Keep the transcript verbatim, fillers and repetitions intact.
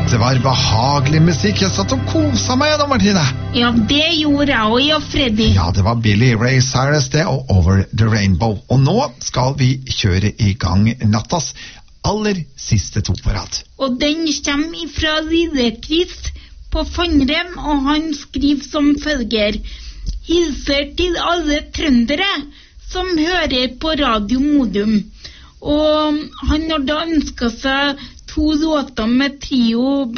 Det var behagelig musikk. Jeg satt og koset meg nå, Martine. Ja, det gjorde jeg også, ja, Freddy. Ja, det var Billy Ray Cyrus det, og Over the Rainbow. Og nå skal vi kjøre i gang nattas aller siste to på rad. Og den kommer fra Lille Chris på Fannrem, og han skriver som følger: Hilser til alle trøndere som hører på Radio Modum. Og han har da ønsket seg to låter med trio